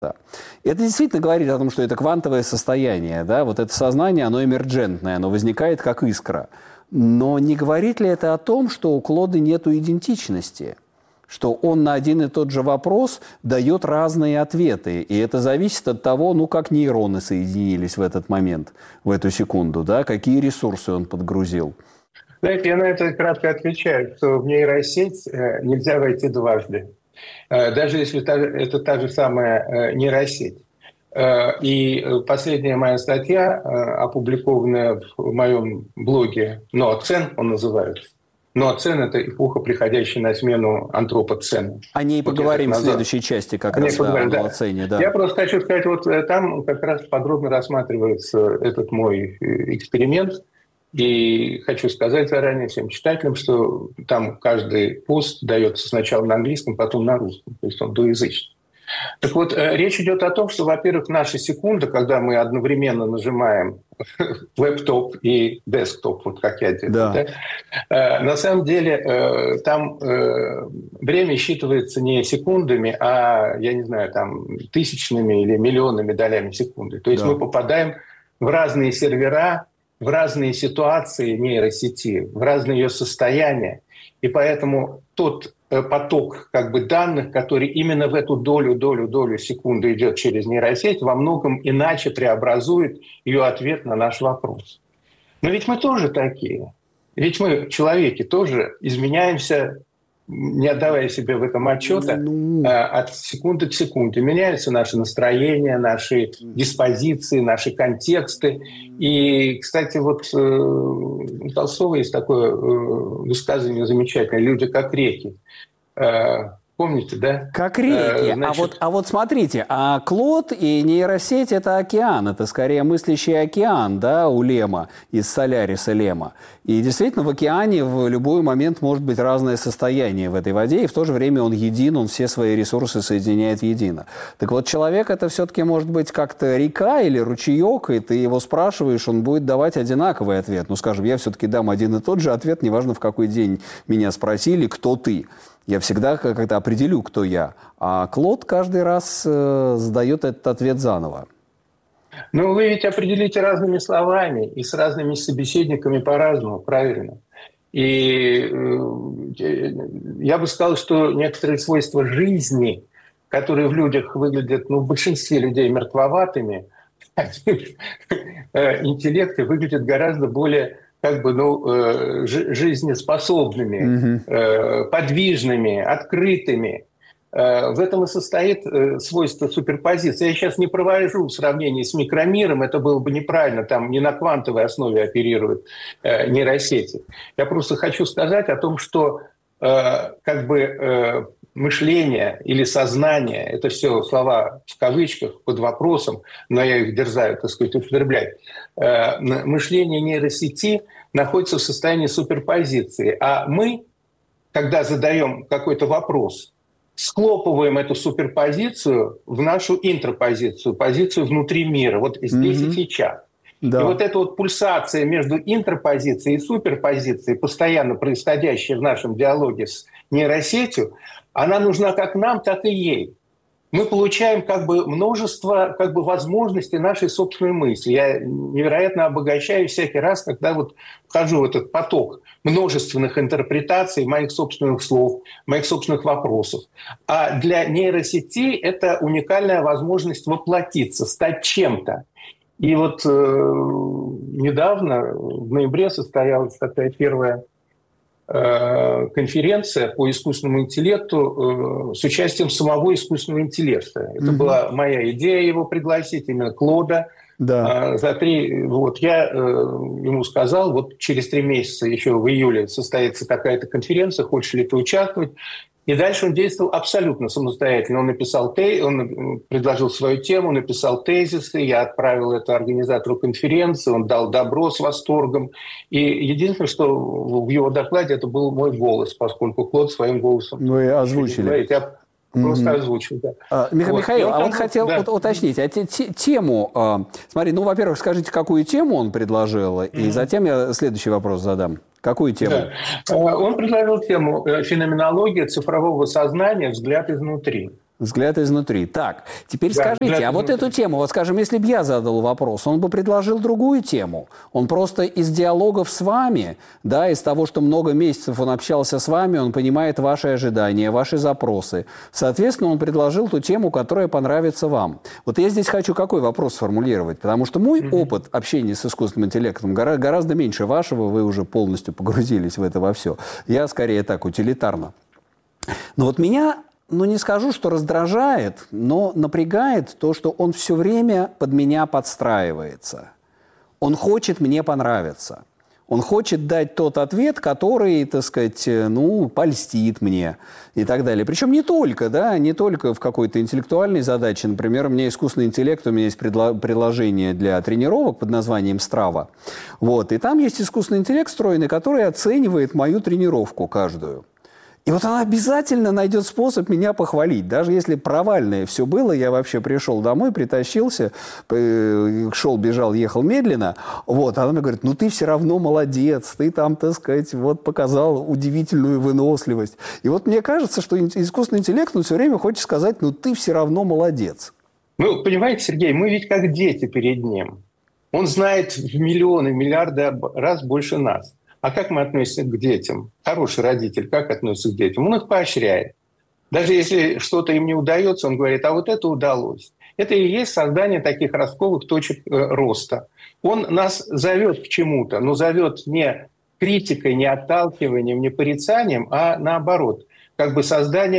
Да. Это действительно говорит о том, что это квантовое состояние, да, вот это сознание, оно эмерджентное, оно возникает как искра. Но не говорит ли это о том, что у Клода нету идентичности? Что он на один и тот же вопрос дает разные ответы, и это зависит от того, ну, как нейроны соединились в этот момент, в эту секунду, да, какие ресурсы он подгрузил. Знаете, я на это кратко отвечаю, что в нейросеть нельзя войти дважды. Даже если это та же самая нейросеть. И последняя моя статья, опубликованная в моем блоге «Нооцен», он называется. Нооцен – это эпоха, приходящая на смену антропоцену. О ней поговорим в следующей части, как раз о нооцене. Да. Я просто хочу сказать, вот там как раз подробно рассматривается этот мой эксперимент. И хочу сказать заранее всем читателям, что там каждый пост дается сначала на английском, потом на русском, то есть он двуязычный. Так вот, речь идет о том, что, во-первых, наши секунды, когда мы одновременно нажимаем лэптоп и десктоп, вот как я делаю, да, на самом деле там время считывается не секундами, а, я не знаю, там тысячными или миллионными долями секунды. То есть мы попадаем в разные сервера, в разные ситуации нейросети, в разные ее состояния. И поэтому тот поток как бы данных, который именно в эту долю секунды идет через нейросеть, во многом иначе преобразует ее ответ на наш вопрос. Но ведь мы тоже такие. Ведь мы, человеки, тоже изменяемся, не отдавая себе в этом отчета, от секунды к секунде. Меняются наши настроения, наши диспозиции, наши контексты. И, кстати, вот у Толстого есть такое высказывание замечательное: «Люди как реки». Помните, да? Как реки. Значит... А вот смотрите, а Клод и нейросеть – это океан, это скорее мыслящий океан, да, у Лема, из Соляриса Лема. И действительно в океане в любой момент может быть разное состояние в этой воде, и в то же время он един, он все свои ресурсы соединяет едино. Так вот, человек – это все-таки может быть как-то река или ручеек, и ты его спрашиваешь, он будет давать одинаковый ответ. Ну, скажем, я все-таки дам один и тот же ответ, неважно, в какой день меня спросили, кто ты. Я всегда как-то определю, кто я. А Клод каждый раз задает этот ответ заново. Ну, вы ведь определите разными словами и с разными собеседниками по-разному, правильно? И я бы сказал, что некоторые свойства жизни, которые в людях выглядят, ну, в большинстве людей мертвоватыми, интеллекты выглядят гораздо более как бы, ну, жизнеспособными, подвижными, открытыми. В этом и состоит свойство суперпозиции. Я сейчас не провожу сравнение с микромиром, это было бы неправильно, там не на квантовой основе оперируют нейросети. Я просто хочу сказать о том, что как бы мышление или сознание, это все слова в кавычках, под вопросом, но я их дерзаю, так сказать, употреблять. Мышление нейросети находится в состоянии суперпозиции. А мы, когда задаем какой-то вопрос, схлопываем эту суперпозицию в нашу интропозицию, позицию внутри мира, вот здесь и сейчас. Да. И вот эта вот пульсация между интропозицией и суперпозицией, постоянно происходящая в нашем диалоге с нейросетью, она нужна как нам, так и ей. Мы получаем как бы множество как бы возможностей нашей собственной мысли. Я невероятно обогащаюсь всякий раз, когда вот вхожу в этот поток множественных интерпретаций моих собственных слов, моих собственных вопросов. А для нейросети это уникальная возможность воплотиться, стать чем-то. И вот недавно, в ноябре, состоялась такая первая конференция по искусственному интеллекту с участием самого искусственного интеллекта. Это была моя идея его пригласить, именно Клода. Да. Вот я ему сказал, вот через 3 месяца, еще в июле, состоится какая-то конференция, хочешь ли ты участвовать? И дальше он действовал абсолютно самостоятельно. Он предложил свою тему, написал тезисы, я отправил это организатору конференции, он дал добро с восторгом. И единственное, что в его докладе, это был мой голос, поскольку Клод своим голосом... Вы озвучили. Я просто озвучил, да. Михаил, а вот хотел уточнить, а тему... Смотри, ну, во-первых, скажите, какую тему он предложил, и затем я следующий вопрос задам. Какую тему? Да. Он предложил тему «Феноменология цифрового сознания. Взгляд изнутри». Взгляд изнутри. Так, теперь Да, скажите, а вот эту тему, вот скажем, если бы я задал вопрос, он бы предложил другую тему. Он просто из диалогов с вами, да, из того, что много месяцев он общался с вами, он понимает ваши ожидания, ваши запросы. Соответственно, он предложил ту тему, которая понравится вам. Вот я здесь хочу какой вопрос сформулировать, потому что мой опыт общения с искусственным интеллектом гораздо меньше вашего, вы уже полностью погрузились в это во все. Я скорее так, утилитарно. Но вот меня... Ну, не скажу, что раздражает, но напрягает то, что он все время под меня подстраивается. Он хочет мне понравиться. Он хочет дать тот ответ, который, так сказать, ну, польстит мне и так далее. Причем не только, да, не только в какой-то интеллектуальной задаче. Например, у меня искусственный интеллект, у меня есть приложение для тренировок под названием Strava. Вот, и там есть искусственный интеллект встроенный, который оценивает мою тренировку каждую. И вот она обязательно найдет способ меня похвалить. Даже если провальное все было, я вообще пришел домой, притащился, шел, бежал, ехал медленно. Вот, она мне говорит, ну ты все равно молодец, ты там, так сказать, вот показал удивительную выносливость. И вот мне кажется, что искусственный интеллект, он все время хочет сказать, ну ты все равно молодец. Ну, понимаете, Сергей, мы ведь как дети перед ним. Он знает в миллионы, миллиарды раз больше нас. А как мы относимся к детям? Хороший родитель как относится к детям? Он их поощряет. Даже если что-то им не удается, он говорит, а вот это удалось. Это и есть создание таких ростковых точек роста. Он нас зовет к чему-то, но зовет не критикой, не отталкиванием, не порицанием, а наоборот, как бы создание